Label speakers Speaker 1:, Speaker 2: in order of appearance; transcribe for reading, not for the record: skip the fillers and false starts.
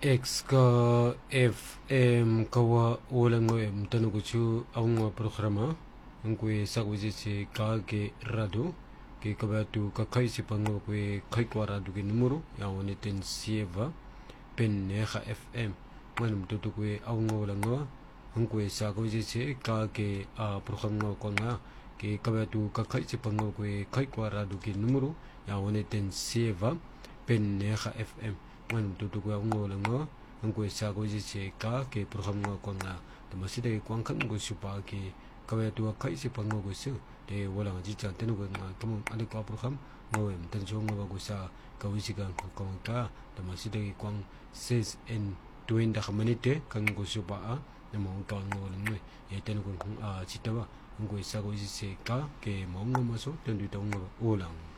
Speaker 1: X ka FM kawa ulang mo tanu kuchu ang programa ang kwe sakwe se ka ke rado ke kabatu ka kai si pango kwe kai kwa rado ke numero ya woni ten sieva pen ne kha FM manum tutu kwe ang ulang mo ang kwe sakwe se ka ke programa ko nga ke kabatu ka kai si pango kwe kai kwa rado ke numero ya woni ten sieva pen ne kha FM manum tutu kwe ang ulang mo ang kwe sago je ka ke program ko nga tamasida ke kwang kan go supa ke kawe tu kai se pango go su de wala ji chan tenu go nga kam ale ko program ngwe tan jo ngo go sa ka wi sigan ko ka tamasida ke kwang 6 and 20 minute kan go supa a na mo ka ngo ngwe ye tenu go ji ta ba ang kwe sago je ka ke mo ngo ma so tan du ta ngo ulang